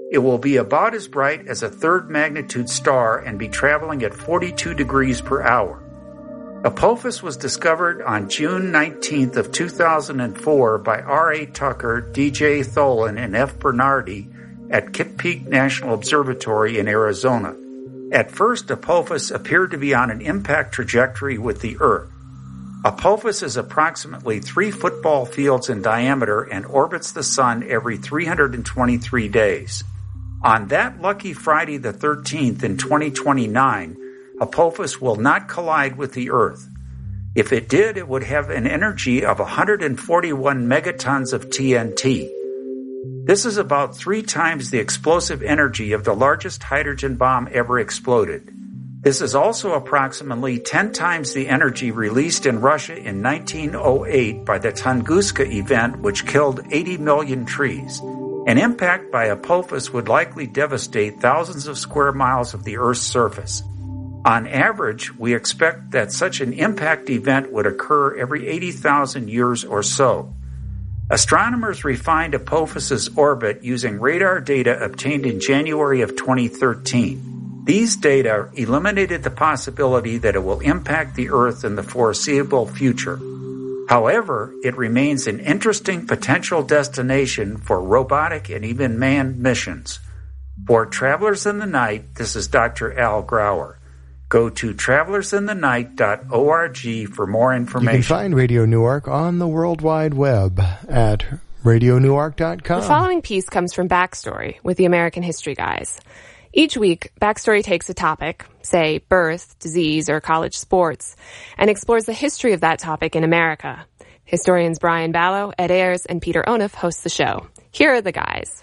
It will be about as bright as a third magnitude star and be traveling at 42 degrees per hour. Apophis was discovered on June 19th of 2004 by R.A. Tucker, D.J. Tholen, and F. Bernardi at Kitt Peak National Observatory in Arizona. At first, Apophis appeared to be on an impact trajectory with the Earth. Apophis is approximately 3 football fields in diameter and orbits the Sun every 323 days. On that lucky Friday the 13th in 2029, Apophis will not collide with the Earth. If it did, it would have an energy of 141 megatons of TNT. This is about 3 times the explosive energy of the largest hydrogen bomb ever exploded. This is also approximately 10 times the energy released in Russia in 1908 by the Tunguska event, which killed 80 million trees. An impact by Apophis would likely devastate thousands of square miles of the Earth's surface. On average, we expect that such an impact event would occur every 80,000 years or so. Astronomers refined Apophis's orbit using radar data obtained in January of 2013. These data eliminated the possibility that it will impact the Earth in the foreseeable future. However, it remains an interesting potential destination for robotic and even manned missions. For Travelers in the Night, this is Dr. Al Grauer. Go to travelersinthenight.org for more information. You can find Radio Newark on the World Wide Web at radionewark.com. The following piece comes from Backstory with the American History Guys. Each week, Backstory takes a topic, say birth, disease, or college sports, and explores the history of that topic in America. Historians Brian Ballow, Ed Ayers, and Peter Onuf host the show. Here are the guys.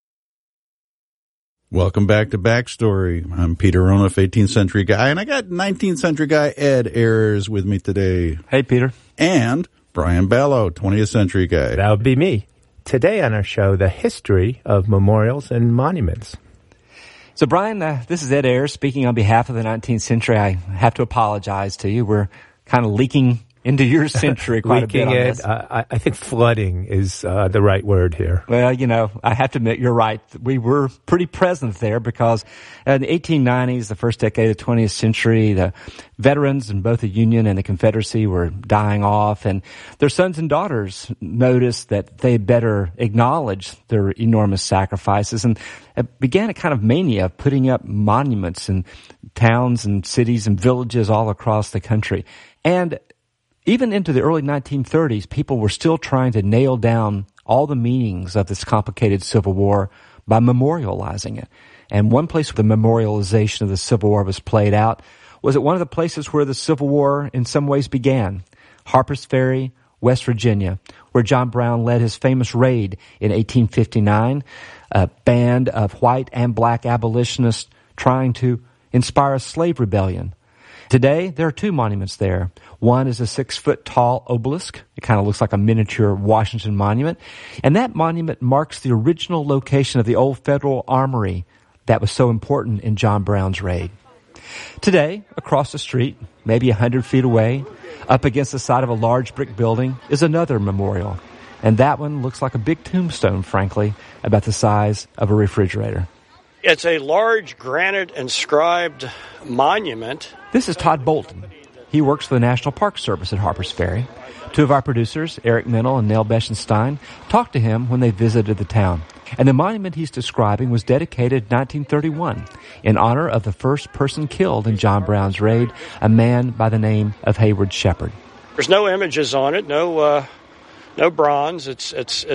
Welcome back to Backstory. I'm Peter Onuf, 18th century guy, and I got 19th century guy Ed Ayers with me today. Hey, Peter. And Brian Ballow, 20th century guy. That would be me. Today on our show, the history of memorials and monuments. So, Brian, this is Ed Ayers speaking on behalf of the 19th century. I have to apologize to you. We're kind of leaking into your century quite a bit on this. I think flooding is the right word here. Well, you know, I have to admit, you're right. We were pretty present there because in the 1890s, the first decade of the 20th century, the veterans in both the Union and the Confederacy were dying off, and their sons and daughters noticed that they better acknowledge their enormous sacrifices, and it began a kind of mania of putting up monuments in towns and cities and villages all across the country. And even into the early 1930s, people were still trying to nail down all the meanings of this complicated Civil War by memorializing it. And one place where the memorialization of the Civil War was played out was at one of the places where the Civil War in some ways began, Harper's Ferry, West Virginia, where John Brown led his famous raid in 1859, a band of white and black abolitionists trying to inspire a slave rebellion. Today, there are 2 monuments there. One is a 6-foot-tall obelisk. It kind of looks like a miniature Washington monument. And that monument marks the original location of the old Federal Armory that was so important in John Brown's raid. Today, across the street, maybe 100 feet away, up against the side of a large brick building, is another memorial. And that one looks like a big tombstone, frankly, about the size of a refrigerator. It's a large granite inscribed monument. This is Todd Bolton. He works for the National Park Service at Harper's Ferry. 2 of our producers, Eric Mennel and Neil Beschenstein, talked to him when they visited the town. And the monument he's describing was dedicated in 1931 in honor of the first person killed in John Brown's raid, a man by the name of Hayward Shepherd. There's no images on it, no bronze. It's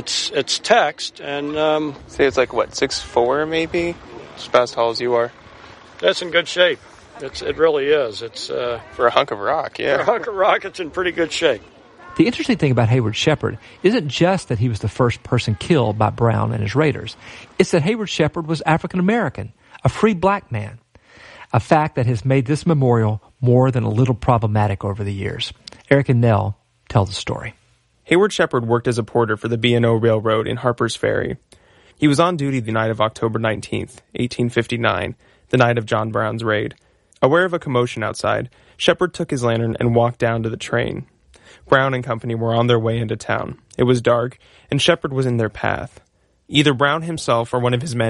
text, and say it's like what, 6'4" maybe? It's about as tall as you are. That's in good shape. It really is. It's for a hunk of rock, yeah. For a hunk of rock, it's in pretty good shape. The interesting thing about Hayward Shepherd isn't just that he was the first person killed by Brown and his raiders. It's that Hayward Shepherd was African American, a free black man, a fact that has made this memorial more than a little problematic over the years. Eric and Nell tell the story. Hayward Shepherd worked as a porter for the B&O Railroad in Harper's Ferry. He was on duty the night of October 19th, 1859, the night of John Brown's raid. Aware of a commotion outside, Shepherd took his lantern and walked down to the train. Brown and company were on their way into town. It was dark, and Shepherd was in their path. Either Brown himself or one of his men